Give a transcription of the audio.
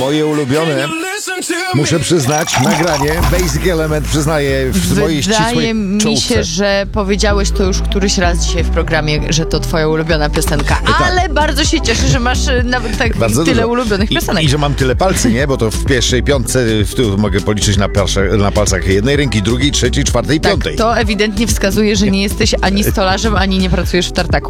moje ulubione. Muszę przyznać, nagranie Basic Element przyznaję w mojej ścisłej Wydaje mi czołówce. się, że powiedziałeś to już któryś raz dzisiaj w programie, że to twoja ulubiona piosenka. Ale bardzo się cieszę, że masz nawet tak Bardzo tyle dużo. ulubionych piosenek. I że mam tyle palcy, nie? Bo to w pierwszej piątce tu mogę policzyć na palcach jednej ręki, drugiej, trzeciej, czwartej, Tak, piątej. to ewidentnie wskazuje, że nie jesteś ani stolarzem, ani nie pracujesz w tartaku.